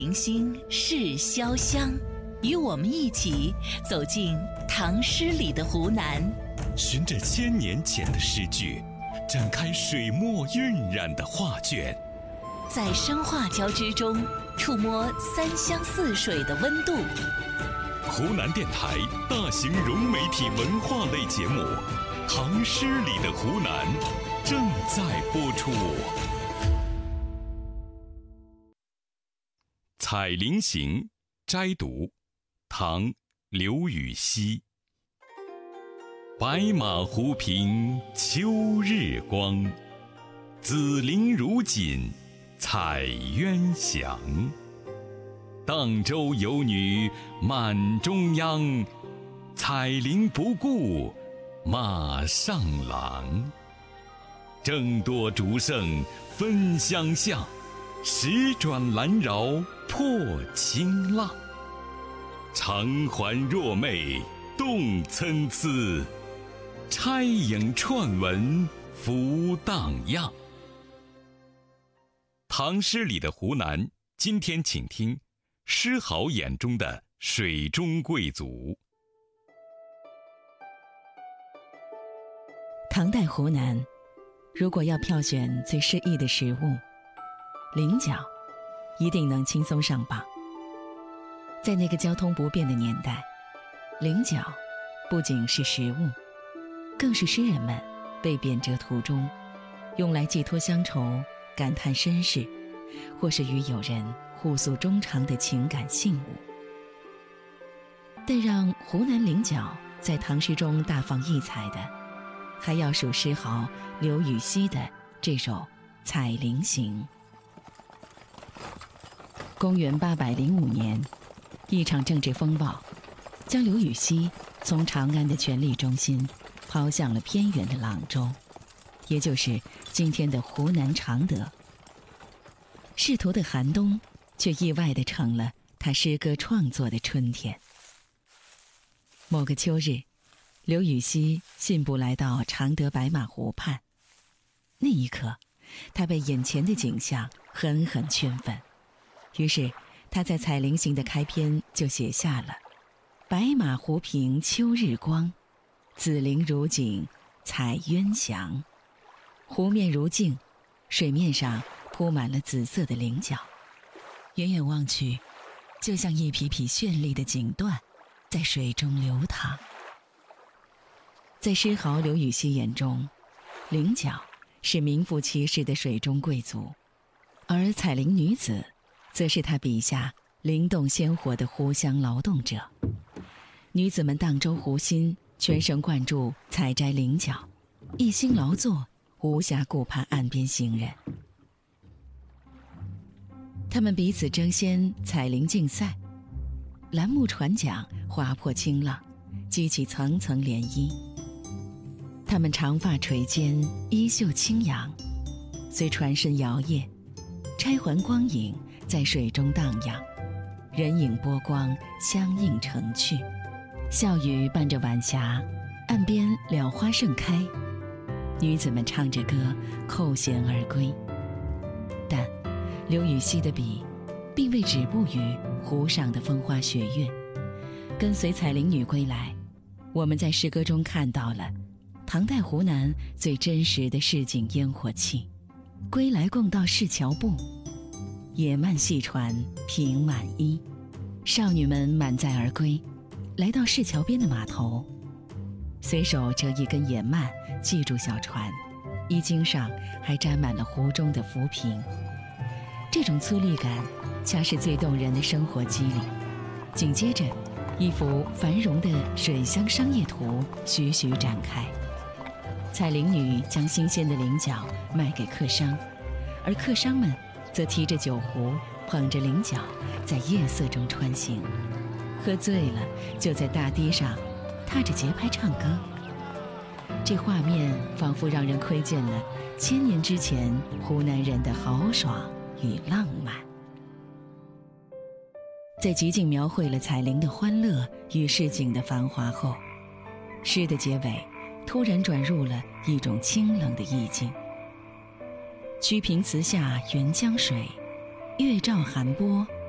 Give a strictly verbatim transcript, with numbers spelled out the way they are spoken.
明星是潇湘，与我们一起走进唐诗里的湖南， 循着千年前的诗句，展开水墨晕染的画卷， 在声画交织中触摸三湘四水的温度。 湖南电台大型融媒体文化类节目《唐诗里的湖南》正在播出。《采菱行》摘读，唐·刘禹锡。白马湖平秋日光，紫菱如锦彩鸳翔。荡舟游女满中央，采菱不顾马上郎。争多竹胜分相向，时转蓝饶破青浪。长环若媚动参差，钗影串纹浮荡漾。唐诗里的湖南，今天请听诗豪眼中的水中贵族。 唐代湖南，如果要票选最诗意的食物，菱角一定能轻松上榜。在那个交通不便的年代，菱角不仅是食物，更是诗人们被贬谪途中用来寄托乡愁、感叹身世，或是与友人互诉衷肠的情感信物。但让湖南菱角在唐诗中大放异彩的，还要数诗豪刘禹锡的这首《采菱行》。公元八百零五年，一场政治风暴将刘禹锡从长安的权力中心抛向了偏远的朗州，也就是今天的湖南常德。仕途的寒冬却意外地成了他诗歌创作的春天。某个秋日，刘禹锡信步来到常德白马湖畔，那一刻他被眼前的景象狠狠圈粉，于是他在《采菱行》的开篇就写下了白马湖平秋日光，紫菱如锦彩鸳翔。湖面如镜，水面上铺满了紫色的菱角，远远望去，就像一匹匹绚丽的锦缎在水中流淌。在诗豪刘禹锡眼中，菱角是名副其实的水中贵族，而采菱女子则是他笔下灵动鲜活的湖乡劳动者。女子们荡舟湖心，全神贯注采摘菱角，一心劳作，无暇顾盼岸边行人。他们彼此争先采菱竞赛，栏目船桨划破清浪，激起层层涟漪。他们长发垂肩，衣袖轻扬，随船身摇曳，钗环光影在水中荡漾，人影波光相映成趣。笑语伴着晚霞，岸边蓼花盛开，女子们唱着歌扣舷而归。但刘禹锡的笔并未止步于湖上的风花雪月，跟随采菱女归来，我们在诗歌中看到了唐代湖南最真实的市井烟火气。归来共到市桥步，野漫细船平满衣。少女们满载而归，来到市桥边的码头，随手折一根野蔓系住小船，衣襟上还沾满了湖中的浮萍。这种粗粝感恰是最动人的生活机理。紧接着，一幅繁荣的水乡商业图徐徐展开。采菱女将新鲜的菱角卖给客商，而客商们则提着酒壶，捧着菱角，在夜色中穿行。喝醉了，就在大堤上踏着节拍唱歌。这画面仿佛让人窥见了千年之前湖南人的豪爽与浪漫。在极尽描绘了采菱的欢乐与市井的繁华后，诗的结尾突然转入了一种清冷的意境。曲屏词下沅江水，月照寒波